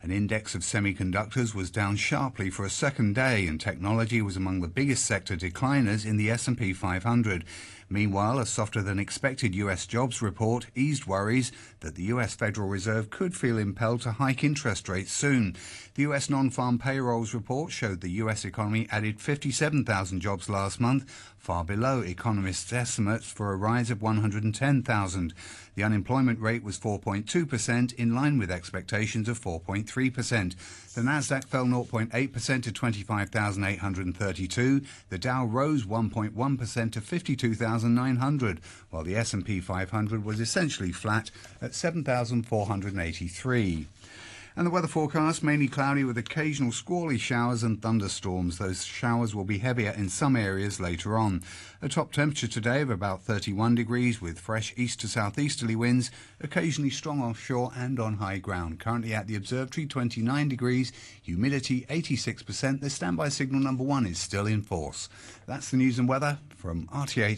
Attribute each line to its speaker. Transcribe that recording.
Speaker 1: An index of semiconductors was down sharply for a second day, and technology was among the biggest sector decliners in the S&P 500. Meanwhile, a softer-than-expected U.S. jobs report eased worries that the U.S. Federal Reserve could feel impelled to hike interest rates soon. The U.S. non-farm payrolls report showed the U.S. economy added 57,000 jobs last month, far below economists' estimates for a rise of 110,000. The unemployment rate was 4.2%, in line with expectations of 4.3%. The Nasdaq fell 0.8% to 25,832. The Dow rose 1.1% to 52,900, while the S&P 500 was essentially flat at 7,483. And the weather forecast, mainly cloudy with occasional squally showers and thunderstorms. Those showers will be heavier in some areas later on. A top temperature today of about 31 degrees with fresh east to southeasterly winds, occasionally strong offshore and on high ground. Currently at the observatory, 29 degrees, humidity 86%. The standby signal number 1 is still in force. That's the news and weather from RTH.